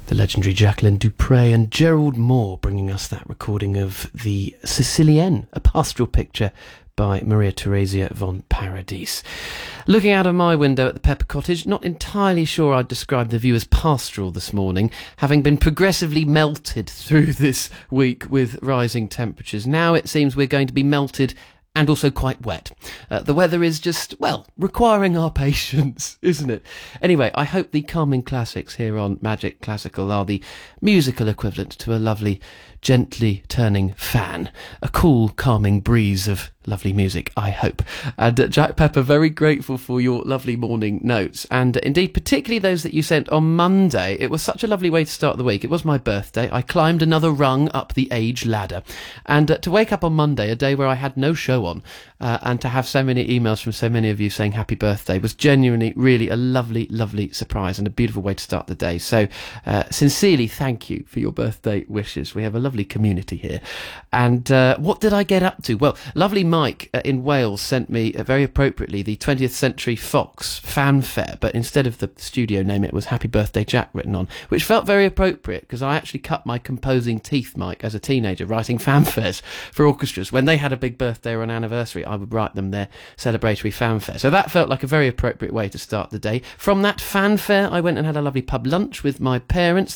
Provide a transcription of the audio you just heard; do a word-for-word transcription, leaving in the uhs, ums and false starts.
The legendary Jacqueline du Pré and Gerald Moore bringing us that recording of the Sicilienne, a pastoral picture by Maria Theresia von Paradis. Looking out of my window at the Pepper Cottage, not entirely sure I'd describe the view as pastoral this morning, having been progressively melted through this week with rising temperatures. Now it seems we're going to be melted and also quite wet. Uh, the weather is just, well, requiring our patience, isn't it? Anyway, I hope the calming classics here on Magic Classical are the musical equivalent to a lovely, gently turning fan. A cool, calming breeze of lovely music, I hope. And uh, Jack Pepper, very grateful for your lovely morning notes. And uh, indeed, particularly those that you sent on Monday. It was such a lovely way to start the week. It was my birthday. I climbed another rung up the age ladder. And uh, to wake up on Monday, a day where I had no show on, uh, and to have so many emails from so many of you saying happy birthday was genuinely, really a lovely, lovely surprise and a beautiful way to start the day. So uh, sincerely, thank you for your birthday wishes. We have a lovely community here. And uh, what did I get up to? Well, lovely Mike uh, in Wales sent me uh, very appropriately the twentieth Century Fox fanfare, but instead of the studio name it was Happy Birthday Jack written on, which felt very appropriate because I actually cut my composing teeth, Mike, as a teenager writing fanfares for orchestras. When they had a big birthday or an anniversary, I would write them their celebratory fanfare. So that felt like a very appropriate way to start the day. From that fanfare I went and had a lovely pub lunch with my parents.